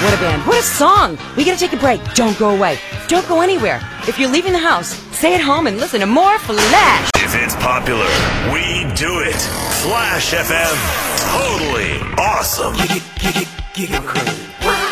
What a band. What a song. We gotta take a break. Don't go away. Don't go anywhere. If you're leaving the house, stay at home and listen to more Flash. If it's popular, we do it. Flash FM. Totally awesome. Giga crazy.